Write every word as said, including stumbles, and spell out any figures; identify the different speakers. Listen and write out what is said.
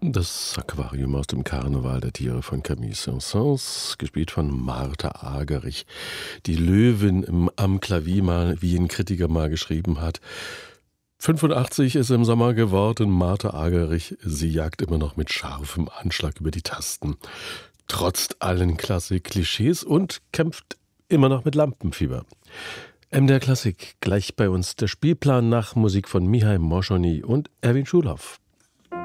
Speaker 1: Das Aquarium aus dem Karneval der Tiere von Camille Saint-Saëns, gespielt von Martha Argerich. Die Löwin im, am Klavier, mal, wie ein Kritiker mal geschrieben hat. fünfundachtzig ist im Sommer geworden, Martha Argerich, sie jagt immer noch mit scharfem Anschlag über die Tasten. Trotz allen Klassik-Klischees und kämpft immer noch mit Lampenfieber. M D R Klassik, gleich bei uns der Spielplan nach Musik von Mihai Moschoni und Erwin Schulhoff.